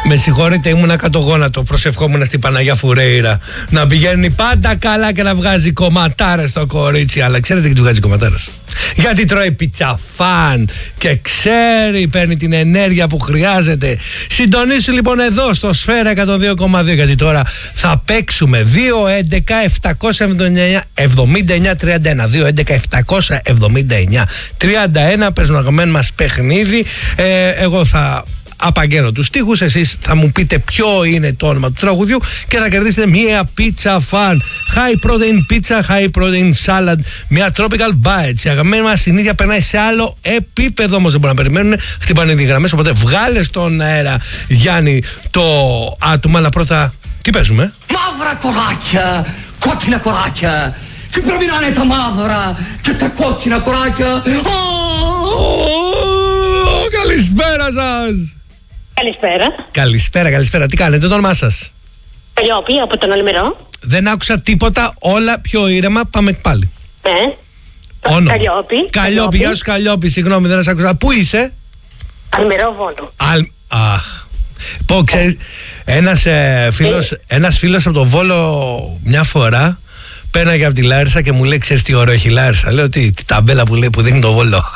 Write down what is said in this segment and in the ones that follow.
Με συγχωρείτε, ήμουνα κατογόνατο. Προσευχόμουν στην Παναγιά Φουρέιρα να πηγαίνει πάντα καλά και να βγάζει κομματάρες στο κορίτσι. Αλλά ξέρετε τι βγάζει κομματάρες? Γιατί τρώει πιτσαφάν και ξέρει, παίρνει την ενέργεια που χρειάζεται. Συντονίσου λοιπόν εδώ στο Σφαίρα 102,2, γιατί τώρα θα παίξουμε 2-11-779-31. Παίζουν αγαπημένο μας παιχνίδι. Εγώ θα απαγγέλω τους στίχους, εσείς θα μου πείτε ποιο είναι το όνομα του τραγουδιού και θα κερδίσετε μία pizza fan, high protein pizza, high protein salad, μία tropical bites. Η αγαπημένη μας συνήθεια περνάει σε άλλο επίπεδο, όμως δεν μπορούν να περιμένουν, χτυπάνε οι γραμμές, οπότε βγάλε στον αέρα, Γιάννη, το άτομα. Αλλά πρώτα τι παίζουμε? Μαύρα κοράκια, κόκκινα κοράκια, τι πρέπει να είναι τα μαύρα και τα κόκκινα κοράκια? Καλησπέρα σας. Καλησπέρα. Καλησπέρα. Τι κάνετε, το όνομά σας? Καλλιόπη από τον Αλμυρό. Δεν άκουσα τίποτα, όλα πιο ήρεμα, πάμε πάλι. Ναι. Όνομα. Καλλιόπη. Γεια σου Καλλιόπη, συγγνώμη, δεν σας άκουσα. Πού είσαι? Αλμυρό, Βόλο. Πω, ξέρεις, ένας φίλος από το Βόλο μια φορά πέρναγε από τη Λάρισα και μου λέει, ξέρεις τι ωραίο έχει η Λάρισα? Λέω, τι ταμπέλα που λέει που δίνει το Βόλο.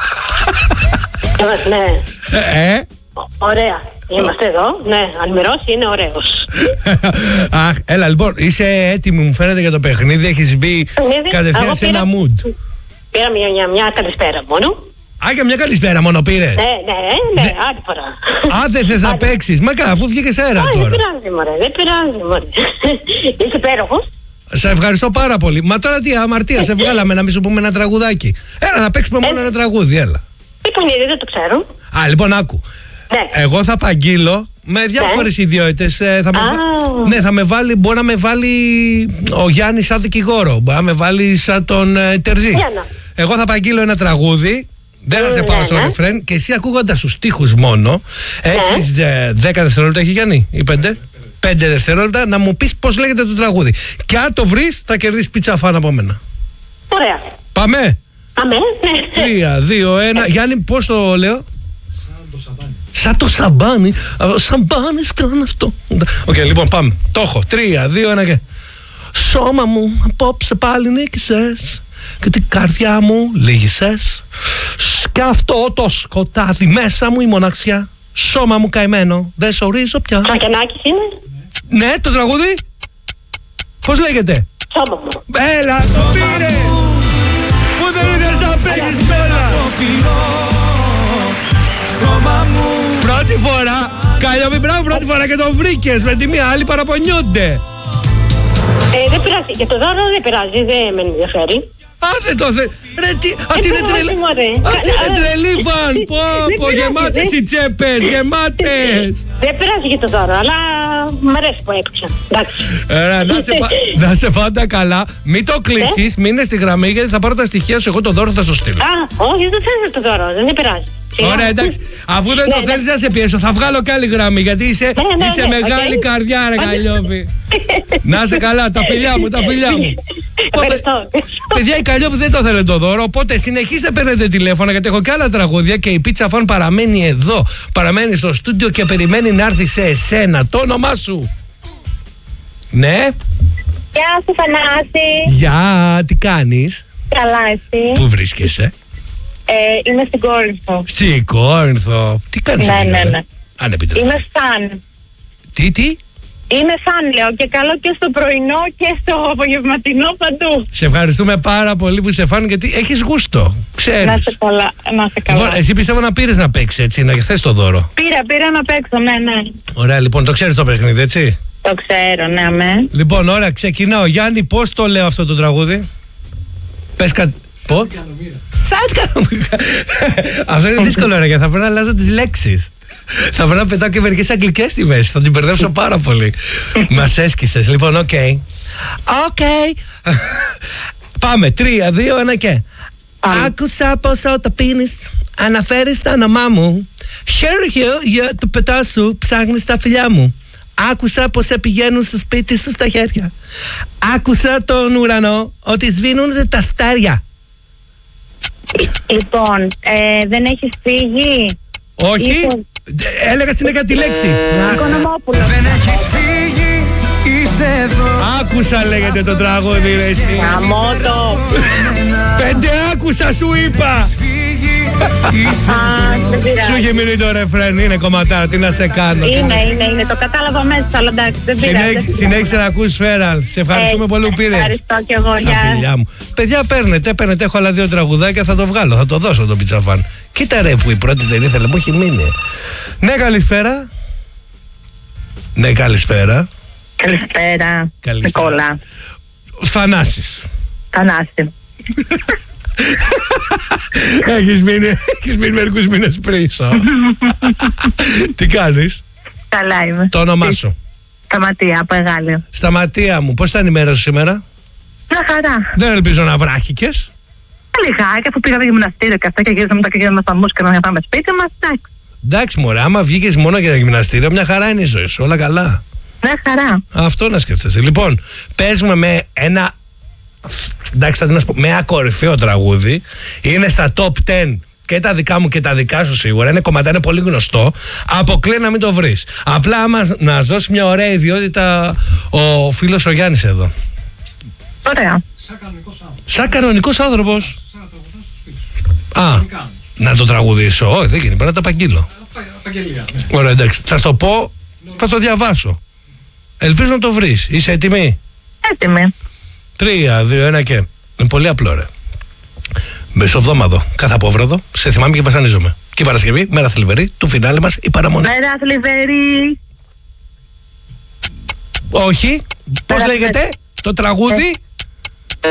Ναι. Ωραία. Είμαστε εδώ. Ναι, Αλμυρός είναι ωραίος. Αχ, έλα λοιπόν, είσαι έτοιμη μου φαίνεται για το παιχνίδι, έχεις μπει κατευθείαν σε ένα mood. Πήρα μια καλησπέρα μόνο. Για μια καλησπέρα μόνο πήρες? Ναι, άλλη φορά. Δεν θες να παίξεις? Μα καλά, αφού βγήκες αέρα τώρα. Δεν πειράζει μωρέ. Είσαι υπέροχος. Σε ευχαριστώ πάρα πολύ. Μα τώρα τι αμαρτία, σε βγάλαμε να μην σου πούμε ένα τραγουδάκι. Έλα να παίξουμε μόνο ένα τραγούδι, έλα. Τι πανίδι, δεν το ξέρω. Λοιπόν, άκου. Ναι. Εγώ θα απαγγείλω με διάφορες ιδιότητες. Θα με βάλει, μπορεί να με βάλει ο Γιάννης σαν δικηγόρο, μπορεί να με βάλει σαν τον Τερζή. Εγώ θα απαγγείλω ένα τραγούδι, δεν θα σε πάω στο ρεφρέν και εσύ ακούγοντας τους στίχους μόνο. Έχεις 10 δευτερόλεπτα, έχει Γιάννη, ή 5? 5 δευτερόλεπτα να μου πεις πώς λέγεται το τραγούδι. Και αν το βρεις θα κερδίσεις πίτσα φαν από μένα. Ωραία. Πάμε. 3, 2, 1. Γιάννη, πώς το λέω? Σαν το σαμπάνι. Σαμπάνις κάνω αυτό. Οκ, λοιπόν, πάμε. Το έχω. 3, 2, 1 και. Σώμα μου, απόψε πάλι νίκησες και την καρδιά μου λύγησες. Κι αυτό το σκοτάδι μέσα μου η μοναξιά. Σώμα μου καημένο, δεν σ' ορίζω πια. Τρακενάκης είναι? Ναι, το τραγούδι. Πώς λέγεται? Σώμα μου. Έλα, το πήρε. Πού δεν ήθελες να παίξεις πέρα? Σώμα μου. Πρώτη φορά, Καλλιόπη, μπράβο, πρώτη φορά και το βρήκες. Με τη μία άλλη παραπονιούνται. Δεν πειράζει, για το δώρο δεν πειράζει, δεν με ενδιαφέρει. Δεν το θε. Ρε τι, αυτή είναι τρελή. Αυτή είναι τρελή φαν. Πω, γεμάτες οι τσέπες, γεμάτες. Δεν πειράζει για το δώρο, αλλά μ' αρέσει που έπαιξα. Να σε πάντα καλά. Μην το κλείσεις, μείνε στη γραμμή γιατί θα πάρω τα στοιχεία σου. Εγώ το δώρο θα σου στείλω. Όχι, δεν θέλω το δώρο, δεν πειράζει. Ωραία, εντάξει. Αφού δεν το θέλεις να σε πιέσω, θα βγάλω κι άλλη γραμμή γιατί είσαι μεγάλη καρδιά, ρε Καλλιόπη. Να είσαι καλά, τα φιλιά μου, τα φιλιά μου. Παιδιά, η Καλλιόπη δεν το θέλει το δώρο, οπότε συνεχίστε παίρνετε τηλέφωνα γιατί έχω κι άλλα τραγούδια και η Pizza Fan παραμένει εδώ. Παραμένει στο στούντιο και περιμένει να έρθει σε εσένα. Το όνομά σου? Ναι. Γεια σου, Θανάση. Γεια, τι κάνεις? Καλά, εσύ? Πού βρίσκεσαι? Είμαι στην Κόρινθο. Στην Κόρινθο. Τι κάνεις? Ναι. Αν επιτρέπεις. Είμαι φαν. Τι? Είμαι φαν, λέω, και καλό και στο πρωινό και στο απογευματινό παντού. Σε ευχαριστούμε πάρα πολύ που είσαι φαν γιατί έχεις γούστο. Ξέρεις. Να είσαι καλά. Λοιπόν, εσύ πιστεύω να πήρες να παίξεις έτσι, να θες το δώρο. Πήρα να παίξω, ναι. Ωραία, λοιπόν, το ξέρεις το παιχνίδι, έτσι? Το ξέρω, ναι, αμέ. Λοιπόν, ωραία, ξεκινάω. Γιάννη, πώς το λέω αυτό το τραγούδι? Πες κάτι. Πώς? Σαν κανομίρα. Αυτό είναι δύσκολο, ρε, γιατί θα πρέπει να αλλάζω τις λέξεις. Θα πρέπει να πετάω και μερικές αγγλικές στη μέση. Θα την μπερδέψω πάρα πολύ. Μας έσκησες. Λοιπόν, οκ. Πάμε. 3, 2, 1 και. Άκουσα πόσο το πίνεις, αναφέρεις τα όνομά μου. Χαίρομαι για το πετά σου, ψάχνεις τα φιλιά μου. Άκουσα πως σε πηγαίνουν στο σπίτι σου στα χέρια. Άκουσα τον ουρανό ότι σβήνουν τα αστέρια. Λοιπόν, δεν έχεις φύγει? Όχι, Έλεγα συνέχεια τη λέξη. Οικονομόπουλος. Δεν έχεις φύγει, είσαι εδώ. Άκουσα λέγεται το τραγούδι ρε εσύ. Αμότο. 5 άκουσα σου είπα. Δεν πειράζει. Σου είχε μείνει το ρεφρέν, είναι κομματάρα, τι να σε κάνω. Είναι. Το κατάλαβα μέσα, αλλά εντάξει, δεν πειράζει. Συνέχισε να ακούς Φέραλ. Σε ευχαριστούμε πολύ που πήρες. Ευχαριστώ κι εγώ, Τα γεια. φιλιά μου. Παιδιά, παίρνετε. Έχω άλλα 2 τραγουδάκια, θα το βγάλω. Θα το δώσω τον πιτσαφάν. Κοίτα ρε που η πρώτη δεν ήθελε, μου έχει μείνει. Ναι, καλησπέρα. Ναι, καλησπέρα. Καλησπέρα. Νικόλα. Θανάσης. Θανάση. Έχεις μείνει μερικούς μήνες πίσω. Τι κάνεις? Καλά είμαι. Το όνομά σου? Σταματία, από Εγάλιο. Σταματία μου, πώς ήταν η μέρα σου σήμερα? Μια χαρά. Δεν ελπίζω να βράχηκες. Λιγάκι, αφού πήγαμε γυμναστήριο και αυτά και γύρισαμε μετά και γίναμε στα μουσικά να πάμε σπίτι μας, εντάξει. Εντάξει μωρέ, άμα βγήκες μόνο για τα γυμναστήρια, μια χαρά είναι η ζωή σου, όλα καλά. Μια χαρά. Αυτό να σκέφτεσαι. Λοιπόν, παίζουμε με ένα. Εντάξει, θα να σου πω, με ένα κορυφαίο τραγούδι. Είναι στα top 10 και τα δικά μου και τα δικά σου σίγουρα. Είναι κομματά, είναι πολύ γνωστό. Αποκλεί να μην το βρεις. Απλά άμα να σου δώσει μια ωραία ιδιότητα ο φίλος ο Γιάννης εδώ. Ωραία. Σαν κανονικός άνθρωπος. Α, να το τραγουδήσω. Όχι, δεν γίνει, πρέπει να τα απαγγείλω. Ωραία, εντάξει, θα σου το πω, θα το διαβάσω. Ελπίζω να το βρεις. Είσαι έτοιμη? Έτοιμη. 3, 2, 1 και. Είναι πολύ απλό, ρε. Μεσοβδόμαδο, κάθε απόβραδο, σε θυμάμαι και βασανίζομαι. Και η Παρασκευή, μέρα θλιβερή, του φινάλε μας η παραμονή. Μέρα θλιβερή. Όχι, πώς λέγεται το τραγούδι?